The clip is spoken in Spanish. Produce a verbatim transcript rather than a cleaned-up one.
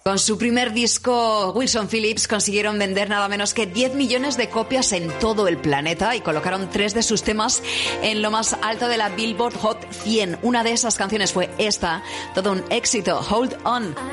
Con su primer disco, Wilson Phillips consiguieron vender nada menos que diez millones de copias en todo el planeta y colocaron tres de sus temas en lo más alto de la Billboard Hot cien. Una de esas canciones fue esta, todo un éxito, Hold On.